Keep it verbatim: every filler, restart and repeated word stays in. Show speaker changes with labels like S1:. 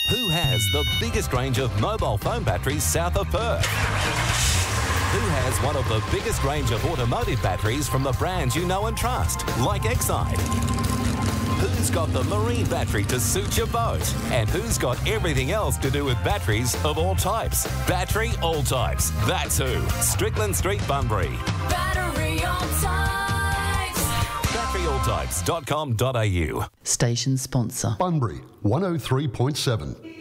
S1: Who has the biggest range of mobile phone batteries south of Perth? Who has one of the biggest range of automotive batteries from the brands you know and trust, like Exide? Who's got the marine battery to suit your boat? And who's got everything else to do with batteries of all types? Battery All Types. That's who. Strickland Street, Bunbury.
S2: Battery All Types.
S1: battery all types dot com dot a u.
S3: Station sponsor.
S4: Bunbury, one oh three point seven.